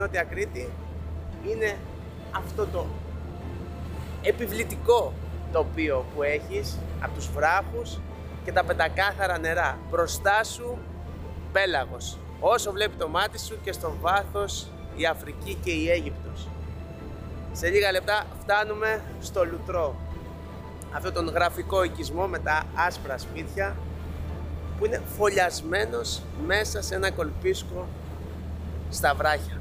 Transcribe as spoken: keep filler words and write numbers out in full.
Νότια Κρήτη είναι αυτό το επιβλητικό τοπίο που έχεις από τους βράχους και τα πεντακάθαρα νερά. Μπροστά σου πέλαγος, όσο βλέπει το μάτι σου, και στο βάθος η Αφρική και η Αίγυπτος. Σε λίγα λεπτά φτάνουμε στο Λουτρό, αυτόν τον γραφικό οικισμό με τα άσπρα σπίτια που είναι φωλιασμένος μέσα σε ένα κολπίσκο στα βράχια.